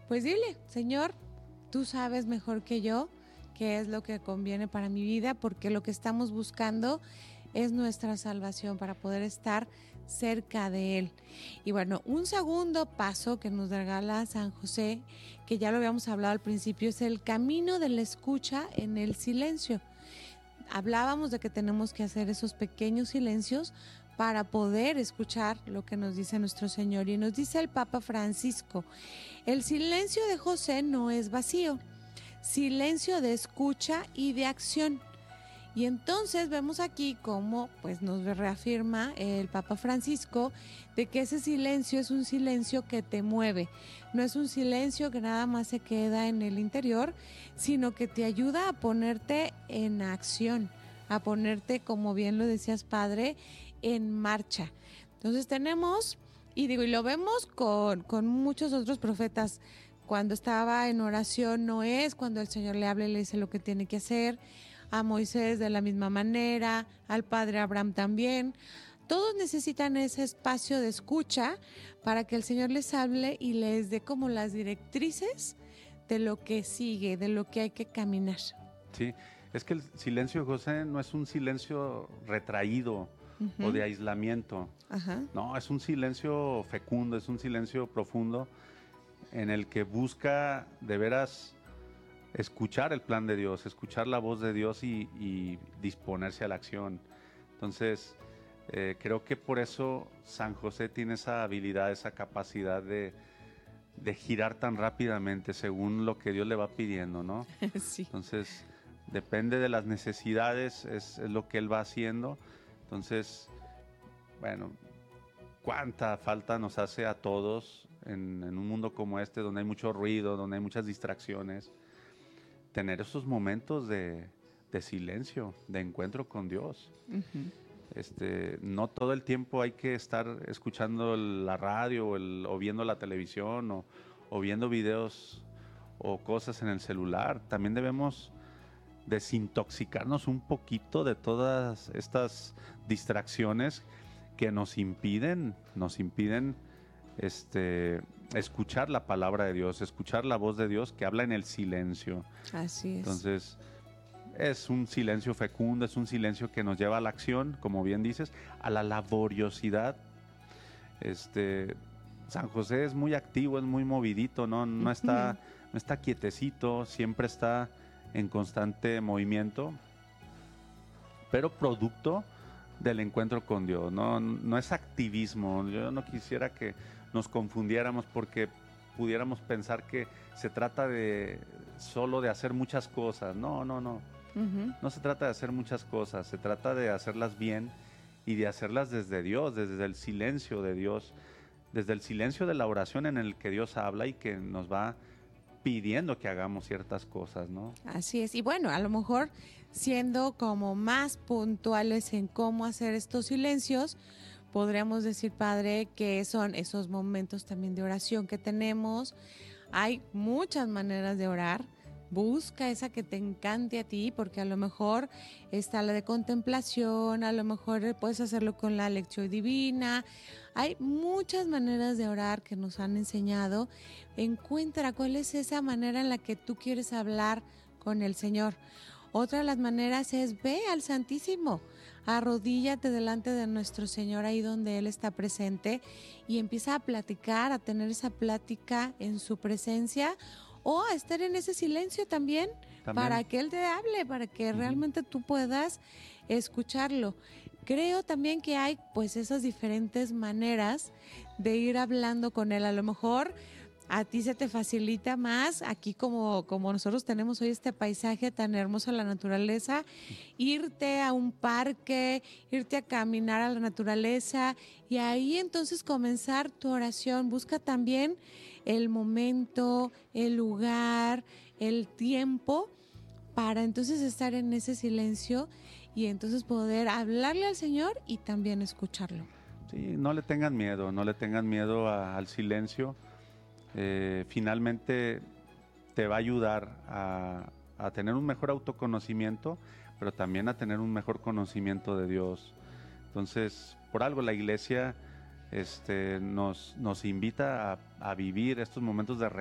Pues dile, Señor, tú sabes mejor que yo qué es lo que conviene para mi vida, porque lo que estamos buscando es nuestra salvación para poder estar cerca de Él. Y bueno, un segundo paso que nos regala San José, que ya lo habíamos hablado al principio, es el camino de la escucha en el silencio. Hablábamos de que tenemos que hacer esos pequeños silencios para poder escuchar lo que nos dice nuestro Señor. Y nos dice el Papa Francisco, el silencio de José no es vacío, silencio de escucha y de acción. Y entonces vemos aquí cómo pues nos reafirma el Papa Francisco de que ese silencio es un silencio que te mueve, no es un silencio que nada más se queda en el interior, sino que te ayuda a ponerte en acción, a ponerte, como bien lo decías, Padre, en marcha. Entonces tenemos, y lo vemos con muchos otros profetas. Cuando estaba en oración Noé, es cuando el Señor le habla y le dice lo que tiene que hacer. A Moisés de la misma manera, al padre Abraham también. Todos necesitan ese espacio de escucha para que el Señor les hable y les dé como las directrices de lo que sigue, de lo que hay que caminar. Sí, es que el silencio de José no es un silencio retraído o de aislamiento. Ajá. No, es un silencio fecundo, es un silencio profundo en el que busca de veras escuchar el plan de Dios, escuchar la voz de Dios y disponerse a la acción. Entonces, creo que por eso San José tiene esa habilidad, esa capacidad de girar tan rápidamente según lo que Dios le va pidiendo, ¿no? Sí. Entonces, depende de las necesidades, es lo que Él va haciendo. Entonces, bueno, cuánta falta nos hace a todos en un mundo como este, donde hay mucho ruido, donde hay muchas distracciones, tener esos momentos de silencio, de encuentro con Dios. No todo el tiempo hay que estar escuchando la radio o viendo la televisión o viendo videos o cosas en el celular. También debemos desintoxicarnos un poquito de todas estas distracciones que nos impiden escuchar la palabra de Dios, escuchar la voz de Dios que habla en el silencio. Así es. Entonces, es un silencio fecundo, es un silencio que nos lleva a la acción, como bien dices, a la laboriosidad. San José es muy activo, es muy movidito, no está quietecito, siempre está en constante movimiento, pero producto del encuentro con Dios, no es activismo. Yo no quisiera que nos confundiéramos porque pudiéramos pensar que se trata de solo de hacer muchas cosas. No se trata de hacer muchas cosas, se trata de hacerlas bien y de hacerlas desde Dios, desde el silencio de Dios, desde el silencio de la oración en el que Dios habla y que nos va pidiendo que hagamos ciertas cosas, ¿no? Así es. Y bueno, a lo mejor siendo como más puntuales en cómo hacer estos silencios, podríamos decir, Padre, que son esos momentos también de oración que tenemos. Hay muchas maneras de orar. Busca esa que te encante a ti, porque a lo mejor está la de contemplación, a lo mejor puedes hacerlo con la lección divina. Hay muchas maneras de orar que nos han enseñado. Encuentra cuál es esa manera en la que tú quieres hablar con el Señor. Otra de las maneras es ve al Santísimo, arrodíllate delante de nuestro Señor ahí donde Él está presente y empieza a platicar, a tener esa plática en su presencia o a estar en ese silencio también para que Él te hable, para que realmente tú puedas escucharlo. Creo también que hay pues esas diferentes maneras de ir hablando con Él. A lo mejor a ti se te facilita más, aquí como nosotros tenemos hoy este paisaje tan hermoso, la naturaleza, irte a un parque, irte a caminar a la naturaleza y ahí entonces comenzar tu oración. Busca también el momento, el lugar, el tiempo para entonces estar en ese silencio y entonces poder hablarle al Señor y también escucharlo. Sí, no le tengan miedo al silencio. Finalmente te va a ayudar a tener un mejor autoconocimiento, pero también a tener un mejor conocimiento de Dios. Entonces, por algo la iglesia nos invita a vivir estos momentos de